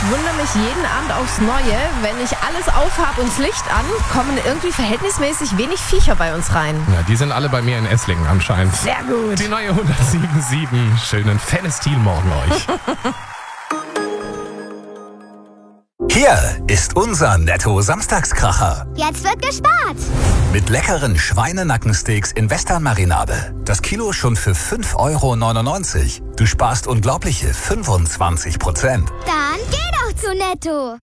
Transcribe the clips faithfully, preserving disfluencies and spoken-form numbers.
wundere mich jeden Abend aufs Neue, wenn ich alles aufhab und das Licht an, kommen irgendwie verhältnismäßig wenig Viecher bei uns rein. Ja, die sind alle bei mir in Esslingen anscheinend. Sehr gut. Die neue hundertsieben Komma sieben. Schönen Fennestil-Morgen euch. Hier ist unser Netto-Samstagskracher. Jetzt wird gespart. Mit leckeren Schweinenackensteaks in Western-Marinade. Das Kilo schon für fünf Euro neunundneunzig. Du sparst unglaubliche fünfundzwanzig Prozent. Dann geh doch zu Netto.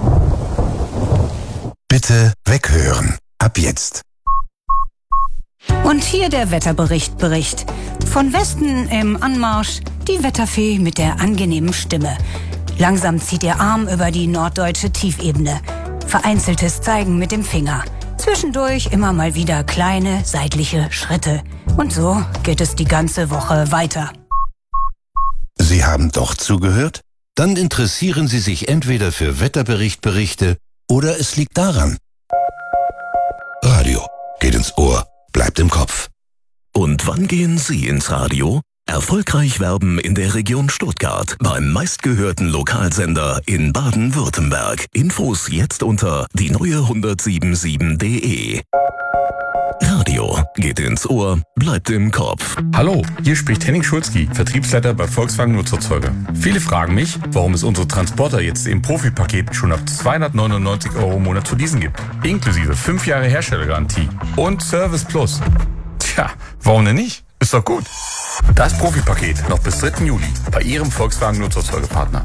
Bitte weghören. Ab jetzt. Und hier der Wetterbericht Bericht. Von Westen im Anmarsch die Wetterfee mit der angenehmen Stimme. Langsam zieht ihr Arm über die norddeutsche Tiefebene. Vereinzeltes Zeigen mit dem Finger. Zwischendurch immer mal wieder kleine seitliche Schritte. Und so geht es die ganze Woche weiter. Sie haben doch zugehört? Dann interessieren Sie sich entweder für Wetterberichtberichte oder es liegt daran. Radio geht ins Ohr, bleibt im Kopf. Und wann gehen Sie ins Radio? Erfolgreich werben in der Region Stuttgart beim meistgehörten Lokalsender in Baden-Württemberg. Infos jetzt unter die neue hundertsieben Komma sieben punkt de. Radio geht ins Ohr, bleibt im Kopf. Hallo, hier spricht Henning Schulzki, Vertriebsleiter bei Volkswagen Nutzerzeuger. Viele fragen mich, warum es unsere Transporter jetzt im Profipaket schon ab zweihundertneunundneunzig Euro im Monat zu leasen gibt. Inklusive fünf Jahre Herstellergarantie und Service Plus. Tja, warum denn nicht? Ist doch gut. Das Profipaket noch bis dritten Juli bei Ihrem Volkswagen Nutzerzeugerpartner.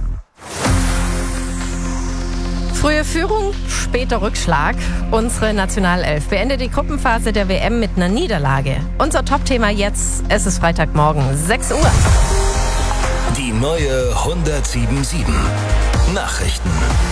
Frühe Führung, später Rückschlag. Unsere Nationalelf beendet die Gruppenphase der W M mit einer Niederlage. Unser Top-Thema jetzt, es ist Freitagmorgen, sechs Uhr. Die neue hundertsieben Komma sieben. Nachrichten.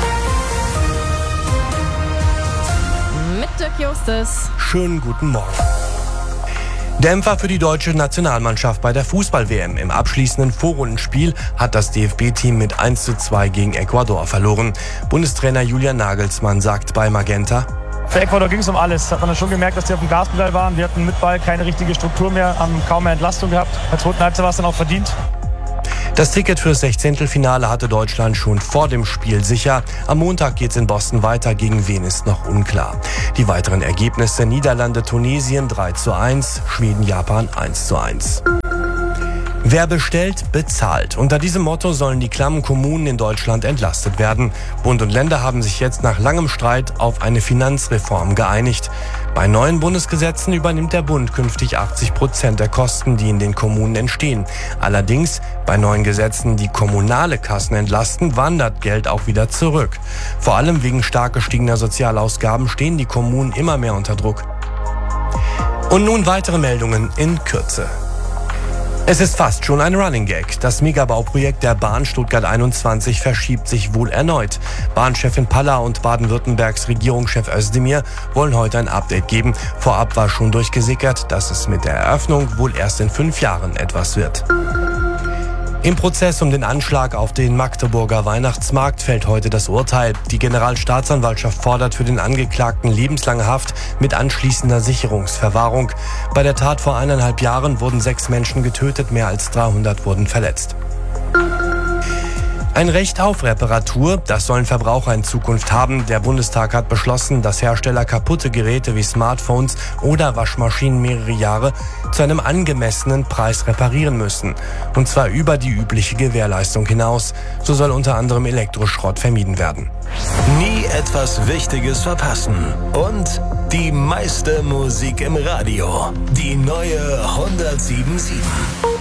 Mit Dirk Justus. Schönen guten Morgen. Dämpfer für die deutsche Nationalmannschaft bei der Fußball-W M. Im abschließenden Vorrundenspiel hat das D F B-Team mit eins zu zwei gegen Ecuador verloren. Bundestrainer Julian Nagelsmann sagt bei Magenta: Für Ecuador ging es um alles. Hat man schon gemerkt, dass die auf dem Gaspedal waren. Wir hatten mit Ball keine richtige Struktur mehr, haben kaum mehr Entlastung gehabt. Bei der zweiten Halbzeit war es dann auch verdient. Das Ticket fürs Sechzehntelfinale hatte Deutschland schon vor dem Spiel sicher. Am Montag geht's in Boston weiter, gegen wen ist noch unklar. Die weiteren Ergebnisse: Niederlande, Tunesien drei zu eins, Schweden, Japan eins zu eins. Wer bestellt, bezahlt. Unter diesem Motto sollen die klammen Kommunen in Deutschland entlastet werden. Bund und Länder haben sich jetzt nach langem Streit auf eine Finanzreform geeinigt. Bei neuen Bundesgesetzen übernimmt der Bund künftig achtzig Prozent der Kosten, die in den Kommunen entstehen. Allerdings, bei neuen Gesetzen, die kommunale Kassen entlasten, wandert Geld auch wieder zurück. Vor allem wegen stark gestiegener Sozialausgaben stehen die Kommunen immer mehr unter Druck. Und nun weitere Meldungen in Kürze. Es ist fast schon ein Running Gag. Das Megabauprojekt der Bahn Stuttgart einundzwanzig verschiebt sich wohl erneut. Bahnchefin Paller und Baden-Württembergs Regierungschef Özdemir wollen heute ein Update geben. Vorab war schon durchgesickert, dass es mit der Eröffnung wohl erst in fünf Jahren etwas wird. Im Prozess um den Anschlag auf den Magdeburger Weihnachtsmarkt fällt heute das Urteil. Die Generalstaatsanwaltschaft fordert für den Angeklagten lebenslange Haft mit anschließender Sicherungsverwahrung. Bei der Tat vor eineinhalb Jahren wurden sechs Menschen getötet, mehr als dreihundert wurden verletzt. Ein Recht auf Reparatur, das sollen Verbraucher in Zukunft haben. Der Bundestag hat beschlossen, dass Hersteller kaputte Geräte wie Smartphones oder Waschmaschinen mehrere Jahre zu einem angemessenen Preis reparieren müssen. Und zwar über die übliche Gewährleistung hinaus. So soll unter anderem Elektroschrott vermieden werden. Nie etwas Wichtiges verpassen. Und die meiste Musik im Radio. Die neue hundertsieben Komma sieben.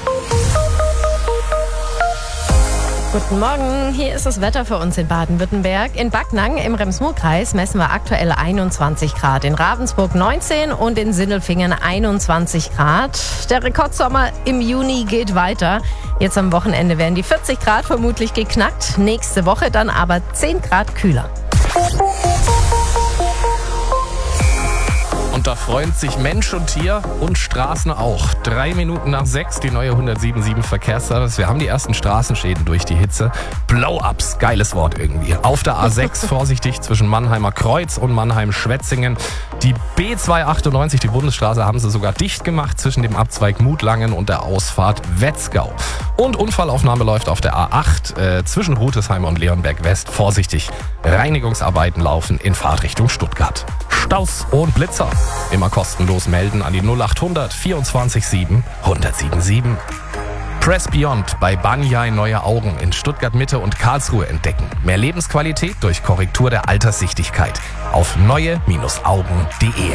Guten Morgen, hier ist das Wetter für uns in Baden-Württemberg. In Backnang im Rems-Murr-Kreis messen wir aktuell einundzwanzig Grad, in Ravensburg neunzehn und in Sindelfingen einundzwanzig Grad. Der Rekordsommer im Juni geht weiter. Jetzt am Wochenende werden die vierzig Grad vermutlich geknackt, nächste Woche dann aber zehn Grad kühler. Und Da freuen sich Mensch und Tier und Straßen auch. Drei Minuten nach sechs, die neue hundertsieben Verkehrsservice. Wir haben die ersten Straßenschäden durch die Hitze. Blow-ups, geiles Wort irgendwie. Auf der A sechs vorsichtig zwischen Mannheimer Kreuz und Mannheim-Schwetzingen. Die B zweihundertachtundneunzig, die Bundesstraße, haben sie sogar dicht gemacht zwischen dem Abzweig Mutlangen und der Ausfahrt Wetzgau. Und Unfallaufnahme läuft auf der A acht äh, zwischen Rutesheim und Leonberg West. Vorsichtig, Reinigungsarbeiten laufen in Fahrtrichtung Stuttgart. Staus und Blitzer immer kostenlos melden an die null achthundert vierundzwanzig sieben hundertsiebenundsiebzig. Press Beyond bei Banyai neue Augen in Stuttgart Mitte und Karlsruhe entdecken. Mehr Lebensqualität durch Korrektur der Alterssichtigkeit auf neue Augen punkt de.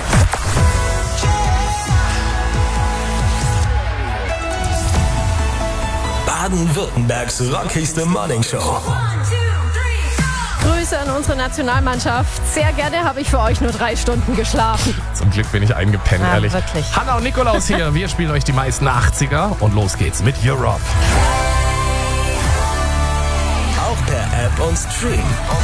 Baden-Württembergs rockigste Morningshow. Grüße an unsere Nationalmannschaft. Sehr gerne habe ich für euch nur drei Stunden geschlafen. Zum Glück bin ich eingepennt, Ja, ehrlich. wirklich. Hanna und Nikolaus hier. Wir spielen euch die meisten achtziger und los geht's mit Europe. Auch per App und Stream.